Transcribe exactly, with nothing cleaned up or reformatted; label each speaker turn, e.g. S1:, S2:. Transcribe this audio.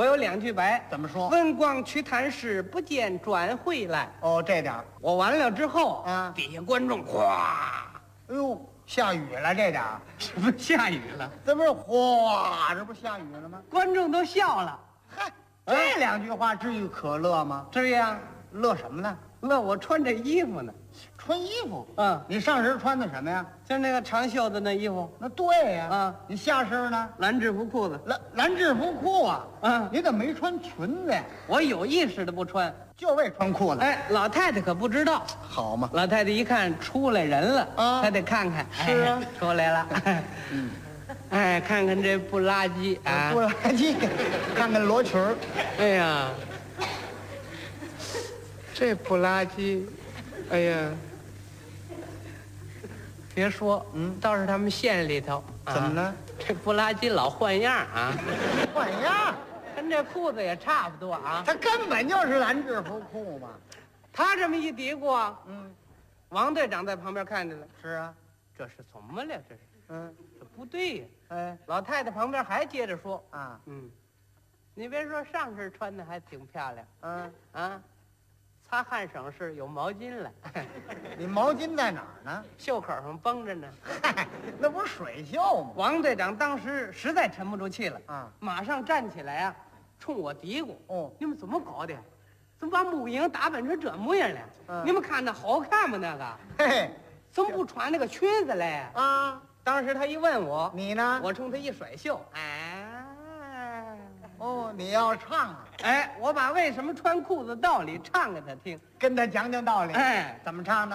S1: 我有两句白，
S2: 怎么说？
S1: 问光去探视，不见转回来。
S2: 哦，这点儿。
S1: 我完了之后
S2: 啊，
S1: 底下观众哗，
S2: 哎呦，下雨了，这点儿。
S1: 这不下雨了？
S2: 这不是哗，这不下雨了吗？
S1: 观众都笑了。
S2: 嗨，这两句话至于可乐吗？
S1: 至于啊，
S2: 乐什么呢？
S1: 乐我穿这衣服呢。
S2: 穿衣服。
S1: 嗯，
S2: 你上身穿的什么呀？
S1: 就那个长袖子那衣服。
S2: 那对呀。
S1: 啊，
S2: 你下身呢？
S1: 蓝制服裤子。
S2: 蓝蓝制服裤啊。
S1: 嗯，
S2: 你怎么没穿裙子呀？
S1: 我有意识的不穿，
S2: 就为穿裤子。
S1: 哎，老太太可不知道。
S2: 好嘛。
S1: 老太太一看出来人了
S2: 啊，
S1: 她得看看。
S2: 是啊，
S1: 哎、出来了。
S2: 嗯，
S1: 哎，看看这不拉几啊，
S2: 不垃圾，看看罗裙儿。
S1: 哎呀，这不拉几，哎呀，别说，
S2: 嗯，
S1: 倒是他们县里头，
S2: 怎么了？
S1: 啊、这不拉几老换样啊，
S2: 换样，
S1: 跟这裤子也差不多啊。
S2: 它根本就是蓝制服裤嘛。
S1: 他这么一嘀咕啊，
S2: 嗯，
S1: 王队长在旁边看见了，
S2: 是啊，
S1: 这是怎么了？这是，
S2: 嗯，
S1: 这不对呀。
S2: 哎，
S1: 老太太旁边还接着说
S2: 啊，
S1: 嗯，你别说上身穿的还挺漂亮，
S2: 嗯
S1: 啊，擦汗省事有毛巾了，
S2: 你毛巾在哪儿呢？
S1: 袖口上绷着呢。
S2: 嗨，那不是水袖吗？
S1: 王队长当时实在沉不住气了
S2: 啊，
S1: 马上站起来啊，冲我嘀咕：“
S2: 哦，
S1: 你们怎么搞的？怎么把母婴打扮成这模样了？
S2: 嗯、
S1: 你们看着好看吗？那个，
S2: 嘿，
S1: 怎么不穿那个裙子嘞？”
S2: 啊，
S1: 当时他一问我，
S2: 你呢？
S1: 我冲他一甩袖，哎，
S2: 哦，你要唱啊？
S1: 哎，我把为什么穿裤子道理唱给他听，
S2: 跟他讲讲道理。
S1: 哎，
S2: 怎么唱呢？